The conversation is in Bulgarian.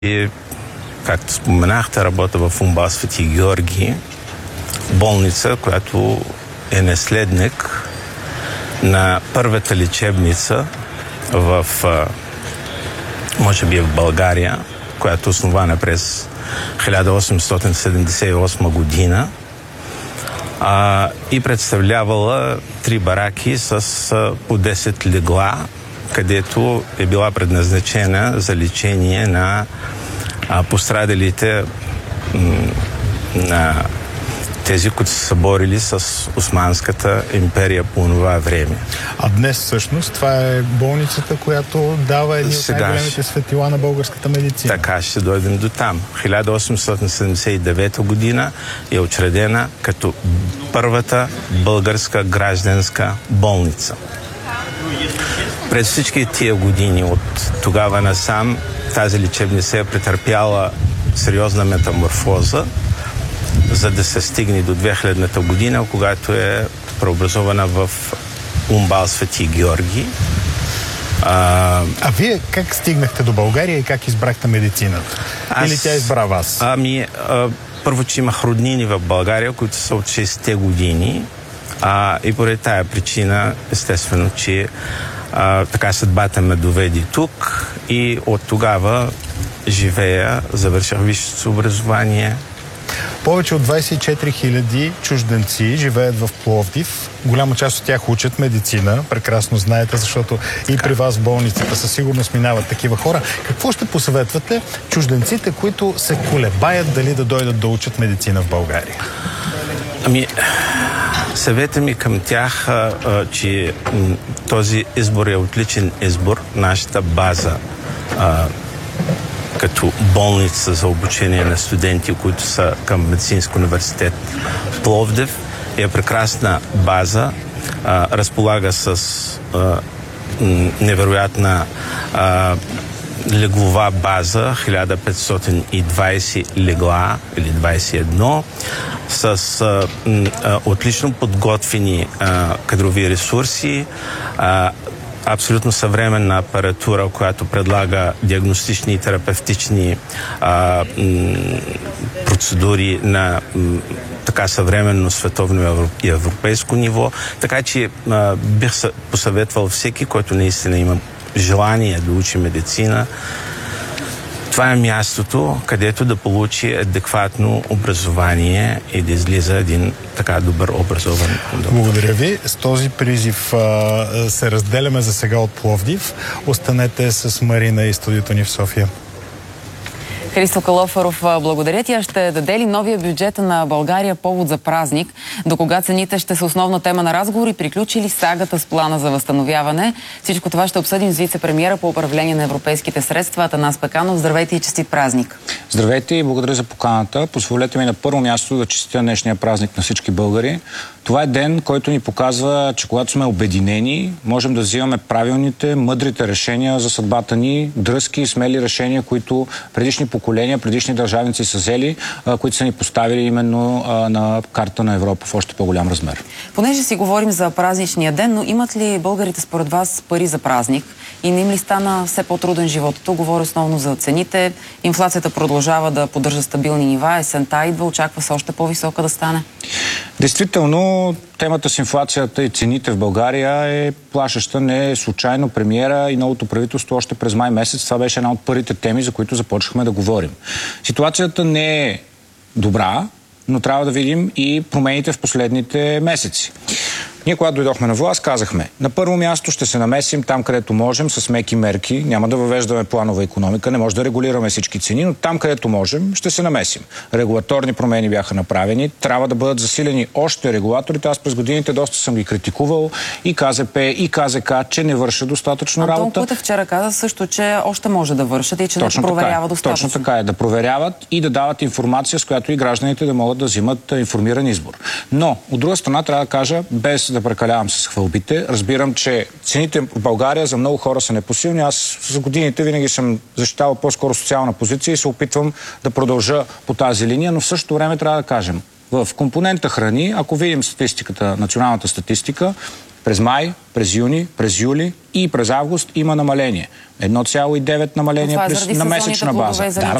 И, както споменахте, работя в УМБАЛ Свети Георги, болница, която е наследник на първата лечебница може би в България, която е основана през 1878 година и представлявала 3 бараки с по 10 легла, където е била предназначена за лечение на пострадалите, на тези, които са борили с Османската империя по това време. А днес всъщност това е болницата, която дава едни от най-големите светила на българската медицина. Така ще дойдем до там. 1879 година е учредена като първата българска гражданска болница. През всички тия години от тогава насам тази лечебница е претърпяла сериозна метаморфоза, за да се стигне до 2000-та година, когато е преобразована в УМБАЛ Свети Георги. А вие как стигнахте до България и как избрахте медицината? Или тя избра вас? Първо, че имах роднини в България, които са от 6-те години. И поради тая причина, естествено, че така съдбата ме доведе тук и от тогава живея, завърших висшето образование. Повече от 24 000 чужденци живеят в Пловдив. Голяма част от тях учат медицина. Прекрасно знаете, защото и при вас в болницата със сигурност минават такива хора. Какво ще посъветвате чужденците, които се колебаят дали да дойдат да учат медицина в България? Съвета ми към тях, че този избор е отличен избор. Нашата база като болница за обучение на студенти, които са към Медицински университет в Пловдив, е прекрасна база. Разполага с невероятна леглова база, 1520 легла или 21, с отлично подготвени кадрови ресурси, абсолютно съвременна апаратура, която предлага диагностични и терапевтични процедури на така съвременно световно и европейско ниво. Така че бих посъветвал всеки, който наистина има желание да учи медицина. Това е мястото, където да получи адекватно образование и да излиза един така добър образован доктор. Благодаря ви. С този призив се разделяме за сега от Пловдив. Останете с Марина и студиото ни в София. Христо Калофаров, благодаря. Тя ще даде ли новия бюджет на България повод за празник? До кога цените ще са основна тема на разговор и приключи ли сагата с плана за възстановяване? Всичко това ще обсъдим с вице-премиера по управление на европейските средства Атанас Пеканов. Здравейте и честит празник! Здравейте и благодаря за поканата. Позволете ми на първо място да честитя днешния празник на всички българи. Това е ден, който ни показва, че когато сме обединени, можем да взимаме правилните, мъдрите решения за съдбата ни, дръзки и смели решения, които предишни поколения, предишни държавници са взели, които са ни поставили именно на карта на Европа в още по-голям размер. Понеже си говорим за празничния ден, но имат ли българите според вас пари за празник и не им ли стана все по-труден живот? Тук говоря основно за цените. Инфлацията продължава да поддържа стабилни нива, есента идва, очаква се още по-висока да стане. Действително, темата с инфлацията и цените в България е плашеща. Не е случайно премиера и новото правителство още през май месец. Това беше една от първите теми, за които започнахме да говорим. Ситуацията не е добра, но трябва да видим и промените в последните месеци. Ние, когато дойдохме на власт, казахме, на първо място ще се намесим там, където можем, с меки мерки. Няма да въвеждаме планова икономика, не може да регулираме всички цени, но там, където можем, ще се намесим. Регулаторни промени бяха направени, трябва да бъдат засилени още регулаторите. Аз през годините доста съм ги критикувал, и КЗП, и КЗК, че не вършат достатъчно работа. Антон Кутев вчера каза също, че още може да вършат и че не проверява достатъчно. Точно така е, да проверяват и да дават информация, с която и гражданите да могат да взимат информиран избор. Но, от друга страна, трябва да кажа, без да прекалявам с хвалбите. Разбирам, че цените в България за много хора са непосилни. Аз за годините винаги съм защитавал по-скоро социална позиция и се опитвам да продължа по тази линия, но в същото време трябва да кажем, в компонента храни, ако видим статистиката, националната статистика, През май, през юни, през юли и през август има намаление. 1,9 намаление на месечна база.